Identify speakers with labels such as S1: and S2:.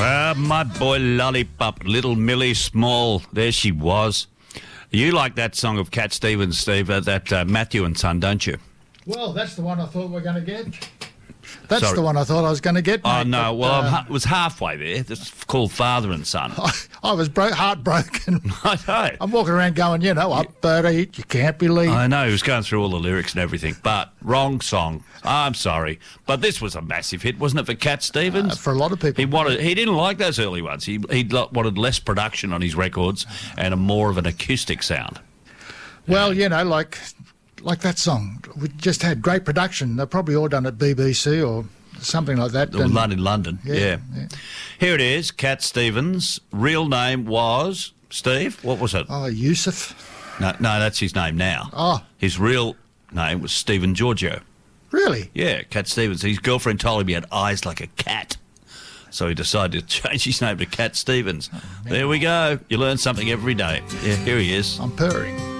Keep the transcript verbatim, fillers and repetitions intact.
S1: Ah, my boy Lollipop, little Millie Small. There she was. You like that song of Cat Stevens, Steve, uh, that uh, Matthew and Son, don't you?
S2: Well, that's the one I thought we were going to get. That's
S1: Sorry.
S2: the one I thought I was going to get, mate.
S1: Oh, no,
S2: but,
S1: well,
S2: uh,
S1: I'm ha- was halfway there. It's called Father and Son.
S2: I, I was bro- heartbroken.
S1: I know.
S2: I'm walking around going, you know, up but eat, you can't believe.
S1: I know, he was going through all the lyrics and everything, but wrong song. I'm sorry. But this was a massive hit, wasn't it, for Cat Stevens?
S2: Uh, for a lot of people.
S1: He wanted. He didn't like those early ones. He he lo- wanted less production on his records and a more of an acoustic sound.
S2: Well, you know, like like that song. We just had great production. They're probably all done at B B C or something like that.
S1: Or
S2: And-
S1: London, London, yeah.
S2: Yeah, yeah.
S1: Here it is, Cat Stevens. Real name was, Steve, what was it?
S2: Oh, Yusuf.
S1: No, no, that's his name now.
S2: Oh.
S1: His real name was Stephen Giorgio.
S2: Really?
S1: Yeah, Cat Stevens. His girlfriend told him he had eyes like a cat. So he decided to change his name to Cat Stevens.
S2: Oh,
S1: there we go. You learn something every day. Yeah, here he is.
S2: I'm purring.